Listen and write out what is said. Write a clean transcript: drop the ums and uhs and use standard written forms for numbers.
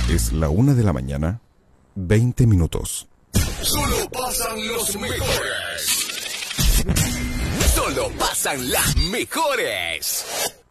Es la 1 de la mañana, 20 minutos. Solo pasan los mejores. Solo pasan las mejores.